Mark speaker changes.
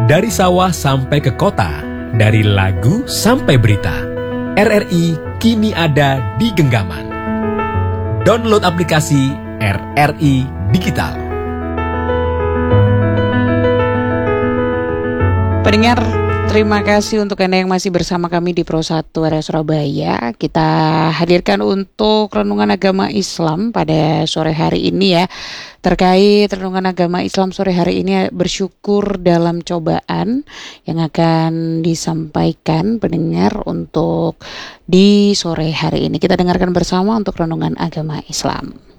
Speaker 1: Dari sawah sampai ke kota, dari lagu sampai berita, RRI kini ada di genggaman. Download aplikasi RRI Digital.
Speaker 2: Pendengar, terima kasih untuk Anda yang masih bersama kami di Pro 1 area Surabaya. Kita hadirkan untuk renungan agama Islam pada sore hari ini ya. Terkait renungan agama Islam sore hari ini, bersyukur dalam cobaan, yang akan disampaikan pendengar untuk di sore hari ini. Kita dengarkan bersama untuk renungan agama Islam.